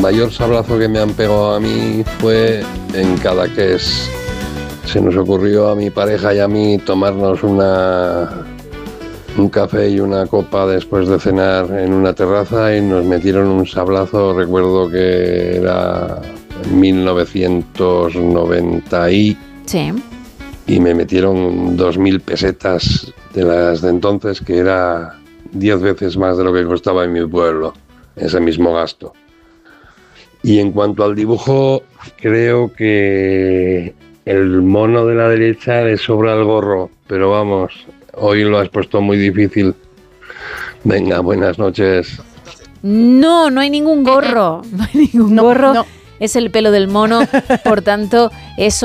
mayor sablazo que me han pegado a mí fue en Cadaqués. Se nos ocurrió a mi pareja y a mí tomarnos un café y una copa después de cenar en una terraza y nos metieron un sablazo. Recuerdo que era 1990 Sí. y me metieron 2.000 pesetas de las de entonces, que era 10 veces más de lo que costaba en mi pueblo, ese mismo gasto. Y en cuanto al dibujo, creo que el mono de la derecha le sobra el gorro, pero vamos, hoy lo has puesto muy difícil. Venga, buenas noches. No hay ningún gorro. No hay ningún gorro. no. Es el pelo del mono, por tanto, eso